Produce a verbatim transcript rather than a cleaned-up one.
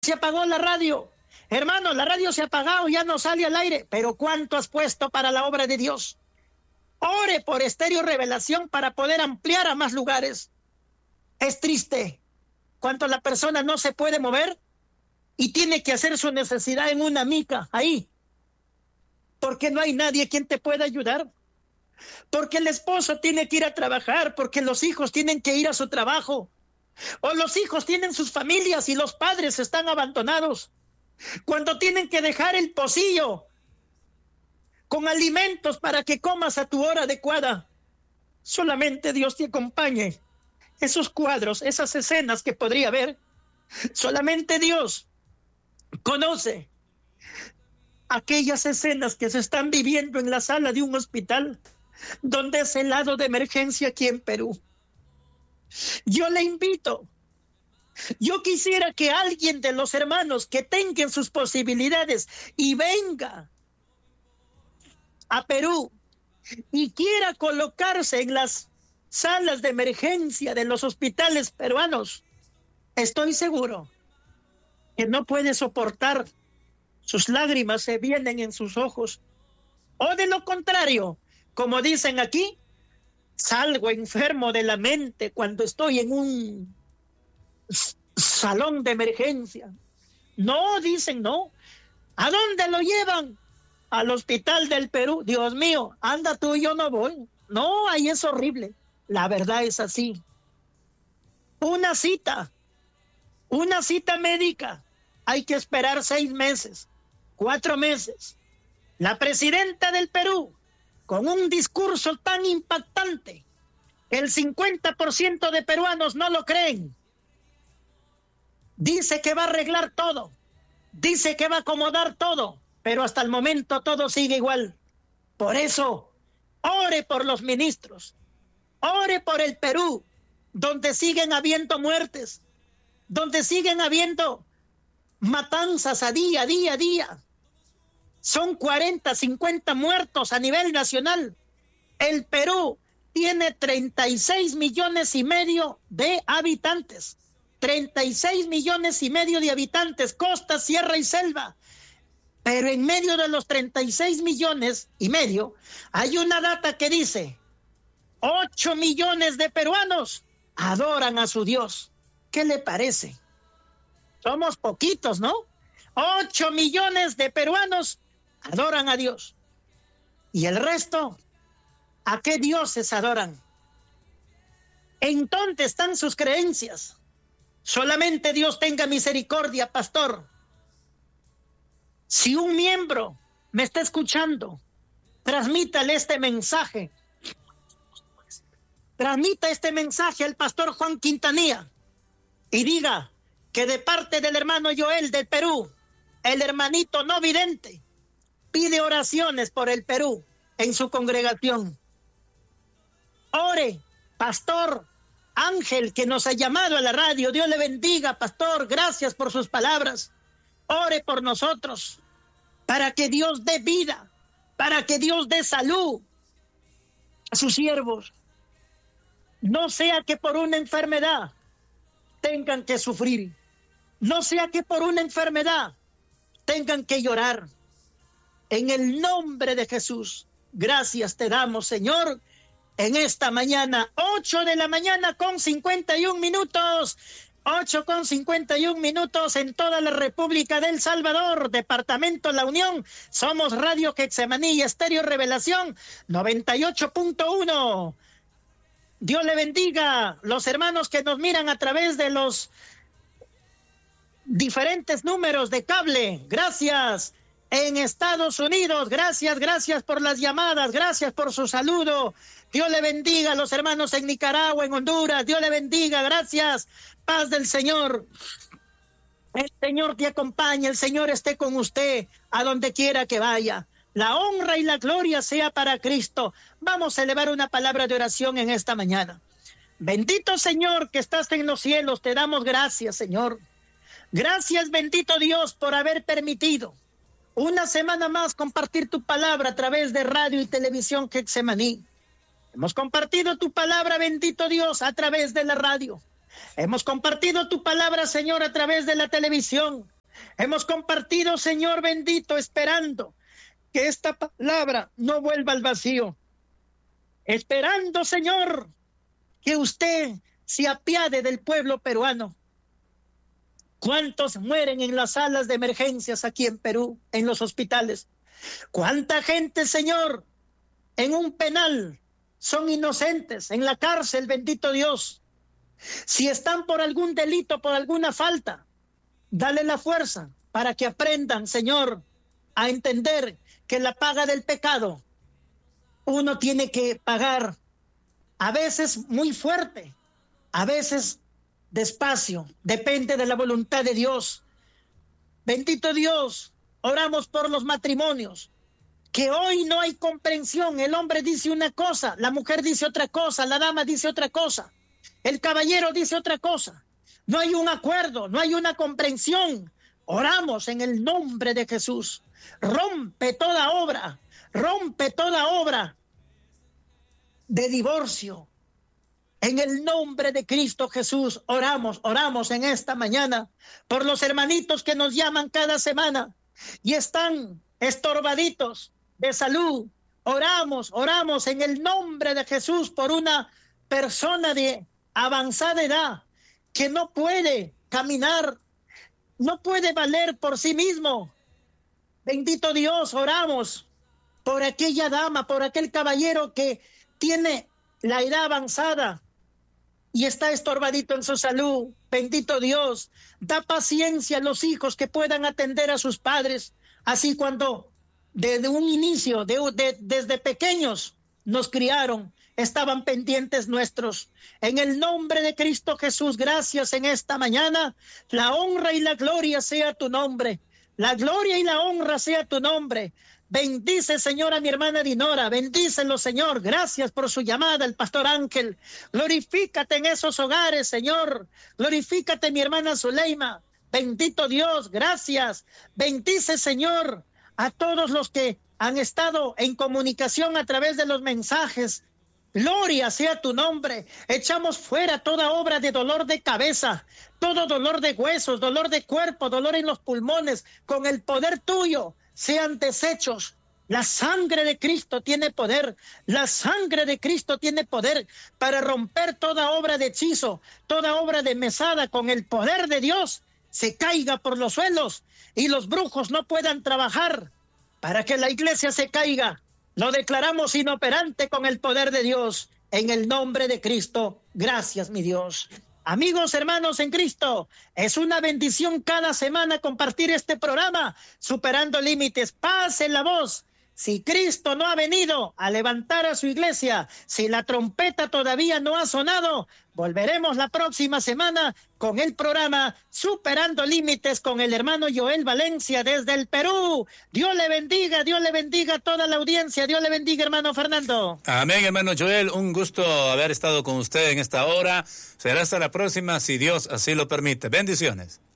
se apagó la radio. Hermano, la radio se ha apagado, ya no sale al aire. Pero ¿cuánto has puesto para la obra de Dios? Ore por Estéreo Revelación para poder ampliar a más lugares. Es triste cuando la persona no se puede mover y tiene que hacer su necesidad en una mica ahí, porque no hay nadie quien te pueda ayudar, porque el esposo tiene que ir a trabajar, porque los hijos tienen que ir a su trabajo, o los hijos tienen sus familias y los padres están abandonados, cuando tienen que dejar el pocillo con alimentos para que comas a tu hora adecuada. Solamente Dios te acompañe. Esos cuadros, esas escenas que podría ver, solamente Dios conoce aquellas escenas que se están viviendo en la sala de un hospital, donde es el lado de emergencia aquí en Perú. Yo le invito, yo quisiera que alguien de los hermanos que tengan sus posibilidades y venga a Perú y quiera colocarse en las salas de emergencia de los hospitales peruanos, estoy seguro que no puede soportar, sus lágrimas se vienen en sus ojos, o de lo contrario, como dicen aquí, salgo enfermo de la mente cuando estoy en un salón de emergencia. No, dicen no. ¿A dónde lo llevan? Al hospital del Perú. Dios mío, anda tú, yo no voy. No, ahí es horrible. La verdad es así. Una cita, una cita médica, hay que esperar seis meses, cuatro meses. La presidenta del Perú, con un discurso tan impactante, el cincuenta por ciento de peruanos no lo creen. Dice que va a arreglar todo, dice que va a acomodar todo, pero hasta el momento todo sigue igual. Por eso, ore por los ministros, ore por el Perú, donde siguen habiendo muertes, donde siguen habiendo matanzas a día, día, día. Son cuarenta, cincuenta muertos a nivel nacional. El Perú tiene treinta y seis millones y medio de habitantes. treinta y seis millones y medio de habitantes, costa, sierra y selva. Pero en medio de los treinta y seis millones y medio, hay una data que dice, ocho millones de peruanos adoran a su Dios. ¿Qué le parece? Somos poquitos, ¿no? ocho millones de peruanos adoran a Dios. ¿Y el resto? ¿A qué dioses adoran? ¿En dónde están sus creencias? Solamente Dios tenga misericordia, pastor. Si un miembro me está escuchando, transmítale este mensaje. Transmita este mensaje al pastor Juan Quintanilla y diga que de parte del hermano Joel del Perú, el hermanito no vidente, pide oraciones por el Perú en su congregación. Ore, pastor Ángel, que nos ha llamado a la radio. Dios le bendiga, pastor. Gracias por sus palabras. Ore por nosotros, para que Dios dé vida, para que Dios dé salud a sus siervos. No sea que por una enfermedad tengan que sufrir. No sea que por una enfermedad tengan que llorar. En el nombre de Jesús, gracias te damos, Señor, en esta mañana, ocho de la mañana con cincuenta y un minutos, ocho con cincuenta y un minutos en toda la República del Salvador, Departamento La Unión. Somos Radio Getsemaní y Estéreo Revelación noventa y ocho punto uno. Dios le bendiga los hermanos que nos miran a través de los diferentes números de cable. Gracias. En Estados Unidos, gracias, gracias por las llamadas, gracias por su saludo. Dios le bendiga a los hermanos en Nicaragua, en Honduras. Dios le bendiga, gracias. Paz del Señor. El Señor te acompañe, el Señor esté con usted a donde quiera que vaya. La honra y la gloria sea para Cristo. Vamos a elevar una palabra de oración en esta mañana. Bendito Señor que estás en los cielos, te damos gracias, Señor. Gracias, bendito Dios, por haber permitido una semana más compartir tu palabra a través de radio y televisión Getsemaní. Hemos compartido tu palabra, bendito Dios, a través de la radio. Hemos compartido tu palabra, Señor, a través de la televisión. Hemos compartido, Señor bendito, esperando que esta palabra no vuelva al vacío. Esperando, Señor, que usted se apiade del pueblo peruano. ¿Cuántos mueren en las salas de emergencias aquí en Perú, en los hospitales? ¿Cuánta gente, Señor, en un penal son inocentes, en la cárcel, bendito Dios? Si están por algún delito, por alguna falta, dale la fuerza para que aprendan, Señor, a entender que la paga del pecado uno tiene que pagar, a veces muy fuerte, a veces despacio, depende de la voluntad de Dios. Bendito Dios, oramos por los matrimonios, que hoy no hay comprensión. El hombre dice una cosa, la mujer dice otra cosa, la dama dice otra cosa, el caballero dice otra cosa. No hay un acuerdo, no hay una comprensión. Oramos en el nombre de Jesús. Rompe toda obra, rompe toda obra de divorcio. En el nombre de Cristo Jesús, oramos, oramos en esta mañana por los hermanitos que nos llaman cada semana y están estorbaditos de salud. Oramos, oramos en el nombre de Jesús por una persona de avanzada edad que no puede caminar, no puede valer por sí mismo. Bendito Dios, oramos por aquella dama, por aquel caballero que tiene la edad avanzada y está estorbadito en su salud. Bendito Dios, da paciencia a los hijos que puedan atender a sus padres, así cuando desde un inicio, de, de, desde pequeños nos criaron, estaban pendientes nuestros. En el nombre de Cristo Jesús, gracias en esta mañana. La honra y la gloria sea tu nombre. La gloria y la honra sea tu nombre. Bendice, Señor, a mi hermana Dinora. Bendícelo, Señor. Gracias por su llamada, el pastor Ángel. Glorifícate en esos hogares, Señor. Glorifícate, mi hermana Zuleima. Bendito Dios, gracias. Bendice, Señor, a todos los que han estado en comunicación a través de los mensajes. Gloria sea tu nombre. Echamos fuera toda obra de dolor de cabeza, todo dolor de huesos, dolor de cuerpo, dolor en los pulmones. Con el poder tuyo sean deshechos. La sangre de Cristo tiene poder. La sangre de Cristo tiene poder para romper toda obra de hechizo, toda obra de mesada. Con el poder de Dios se caiga por los suelos y los brujos no puedan trabajar para que la iglesia se caiga. Lo declaramos inoperante con el poder de Dios, en el nombre de Cristo. Gracias, mi Dios. Amigos, hermanos en Cristo, es una bendición cada semana compartir este programa, Superando Límites. Pasen la voz. Si Cristo no ha venido a levantar a su iglesia, si la trompeta todavía no ha sonado, volveremos la próxima semana con el programa Superando Límites con el hermano Joel Valencia desde el Perú. Dios le bendiga, Dios le bendiga a toda la audiencia. Dios le bendiga, hermano Fernando. Amén, hermano Joel. Un gusto haber estado con usted en esta hora. Será hasta la próxima, si Dios así lo permite. Bendiciones.